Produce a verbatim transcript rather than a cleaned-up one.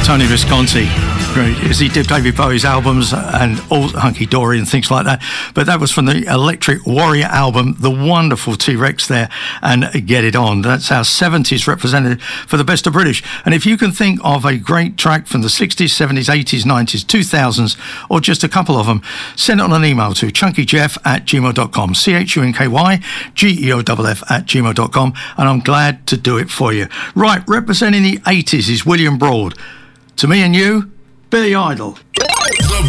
Tony Visconti. Great. As he did David Bowie's albums and all Hunky Dory and things like that. But that was from the Electric Warrior album, the wonderful T-Rex there, and Get It On. That's our seventies represented for the best of British. And if you can think of a great track from the sixties, seventies, eighties, nineties, two thousands, or just a couple of them, send it on an email to chunkyjeff at gmail dot com. C H U N K Y G E O F F at gmail dot com. And I'm glad to do it for you. Right, representing the eighties is William Broad. To Me and You, Billy Idol.